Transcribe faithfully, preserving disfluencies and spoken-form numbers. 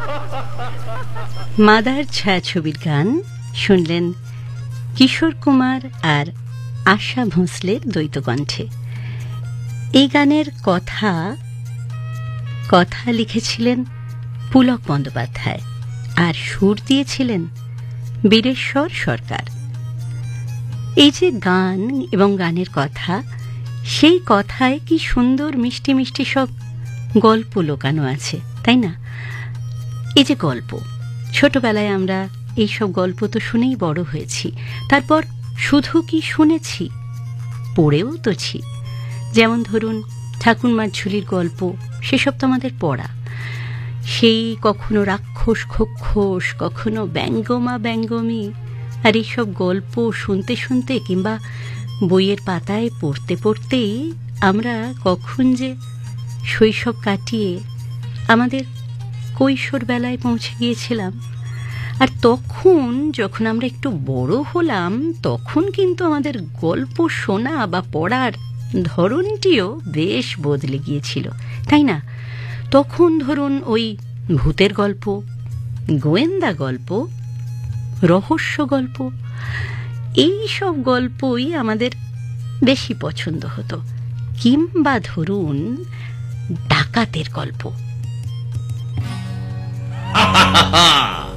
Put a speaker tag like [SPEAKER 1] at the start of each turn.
[SPEAKER 1] Mother ছায়াছবির গান শুনলেন কিশোর কুমার আর আশা ভোঁসলের দ্বৈত কণ্ঠে। এই গানের কথা কথা লিখেছিলেন পুলক বন্দ্যোপাধ্যায় আর সুর দিয়েছিলেন বীরেশ্বর সরকার। এই যে গান এবং গানের কথা, সেই কথায় কি সুন্দর মিষ্টি মিষ্টি সব গল্প লুকানো আছে, তাই না? এই যে গল্প, ছোটবেলায় আমরা এইসব গল্প তো শুনেই বড় হয়েছি। তারপর শুধু কি শুনেছি, পড়েও তোছি। যেমন ধরুন ঠাকুরমার ঝুলির গল্প, সেসব তো আমাদের পড়া। সেই কখনো রাক্ষস খোক্ষস, কখনো ব্যঙ্গমা ব্যঙ্গমী, আর এইসব গল্প শুনতে শুনতে কিংবা বইয়ের পাতায় পড়তে পড়তেই আমরা কখন যে শৈশব কাটিয়ে আমাদের কৈশোর বেলায় পৌঁছে গিয়েছিলাম। আর তখন যখন আমরা একটু বড় হলাম, তখন কিন্তু আমাদের গল্প শোনা বা পড়ার ধরনটিও বেশ বদলে গিয়েছিল, তাই না? তখন ধরুন ওই ভূতের গল্প, গোয়েন্দা গল্প, রহস্য গল্প, এই সব গল্পই আমাদের বেশি পছন্দ হতো। কিংবা ধরুন ডাকাতের গল্প।